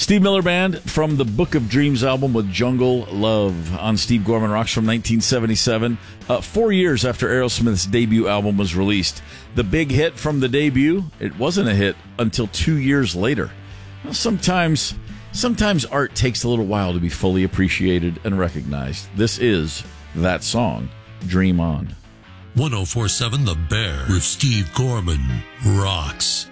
Steve Miller Band from the Book of Dreams album with Jungle Love on Steve Gorman Rocks from 1977, 4 years after Aerosmith's debut album was released. The big hit from the debut, it wasn't a hit until 2 years later. Well, sometimes art takes a little while to be fully appreciated and recognized. This is that song, Dream On. 104.7 The Bear with Steve Gorman rocks.